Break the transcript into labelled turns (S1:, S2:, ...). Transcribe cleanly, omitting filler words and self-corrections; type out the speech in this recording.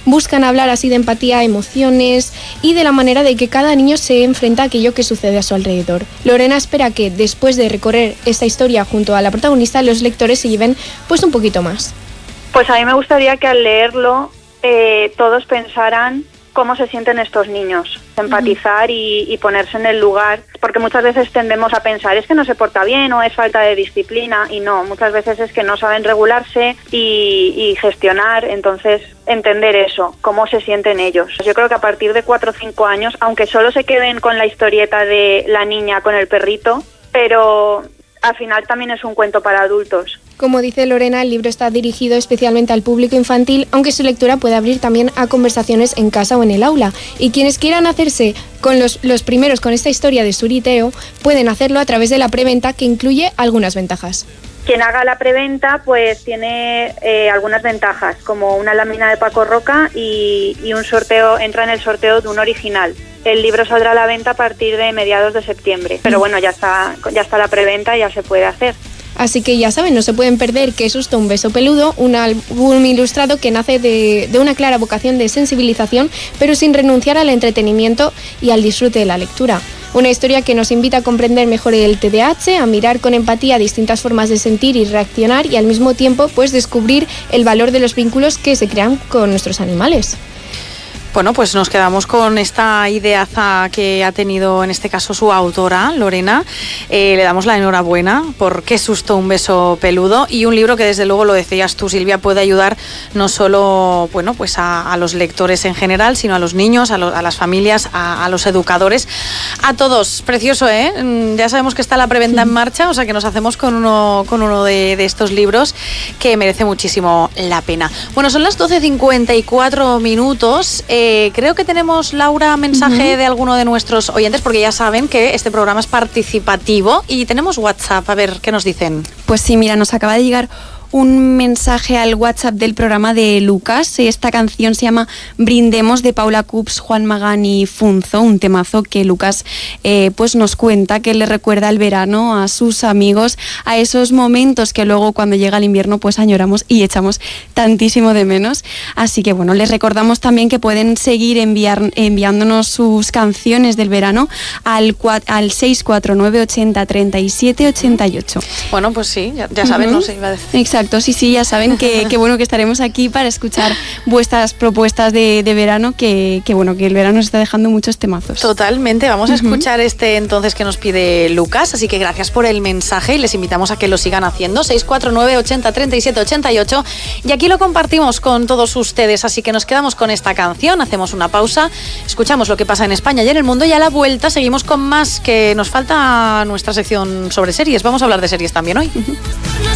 S1: buscan hablar así de empatía, emociones y de la manera de que cada niño se enfrenta a aquello que sucede a su alrededor. Lorena espera que después de recorrer esta historia junto a la protagonista, los lectores se lleven pues un poquito más.
S2: Pues a mí me gustaría que al leerlo todos pensaran cómo se sienten estos niños, empatizar y ponerse en el lugar, porque muchas veces tendemos a pensar es que no se porta bien o es falta de disciplina, y no, muchas veces es que no saben regularse y gestionar. Entonces entender eso, cómo se sienten ellos. Yo creo que a partir de 4 o 5 años, aunque solo se queden con la historieta de la niña con el perrito, pero al final también es un cuento para adultos.
S1: Como dice Lorena, el libro está dirigido especialmente al público infantil, aunque su lectura puede abrir también a conversaciones en casa o en el aula. Y quienes quieran hacerse con los primeros con esta historia de Suriteo, pueden hacerlo a través de la preventa, que incluye algunas ventajas.
S2: Quien haga la preventa pues tiene algunas ventajas, como una lámina de Paco Roca y un sorteo, entra en el sorteo de un original. El libro saldrá a la venta a partir de mediados de septiembre, pero bueno, ya está la preventa, ya se puede hacer.
S1: Así que ya saben, no se pueden perder Qué susto, un beso peludo, un álbum ilustrado que nace de una clara vocación de sensibilización, pero sin renunciar al entretenimiento y al disfrute de la lectura. Una historia que nos invita a comprender mejor el TDAH, a mirar con empatía distintas formas de sentir y reaccionar, y al mismo tiempo pues descubrir el valor de los vínculos que se crean con nuestros animales.
S3: Bueno, pues nos quedamos con esta ideaza que ha tenido en este caso su autora, Lorena. Le damos la enhorabuena por Qué susto, un beso peludo, y un libro que desde luego, lo decías tú, Silvia, puede ayudar no solo pues a los lectores en general, sino a los niños, a las familias, a los educadores, a todos. Precioso, ¿eh? Ya sabemos que está la preventa en marcha, o sea que nos hacemos con uno de estos libros que merece muchísimo la pena. Bueno, son las 12:54 minutos. Creo que tenemos, Laura, mensaje de alguno de nuestros oyentes, porque ya saben que este programa es participativo y tenemos WhatsApp. A ver, ¿qué nos dicen?
S4: Pues sí, mira, nos acaba de llegar un mensaje al WhatsApp del programa de Lucas. Esta canción se llama Brindemos, de Paula Cups, Juan Magán y Funzo, un temazo que Lucas pues nos cuenta que le recuerda el verano, a sus amigos, a esos momentos que luego cuando llega el invierno pues añoramos y echamos tantísimo de menos. Así que bueno, les recordamos también que pueden seguir enviándonos sus canciones del verano al 649 80 37 88.
S3: Bueno, pues sí, ya saben, no sé, iba a decir.
S4: Exacto, sí, ya saben que bueno, que estaremos aquí para escuchar vuestras propuestas de verano, que bueno, que el verano nos está dejando muchos temazos.
S3: Totalmente, vamos a escuchar entonces que nos pide Lucas, así que gracias por el mensaje y les invitamos a que lo sigan haciendo, 649 80 37 88, y aquí lo compartimos con todos ustedes, así que nos quedamos con esta canción, hacemos una pausa, escuchamos lo que pasa en España y en el mundo, y a la vuelta seguimos con más, que nos falta nuestra sección sobre series, vamos a hablar de series también hoy.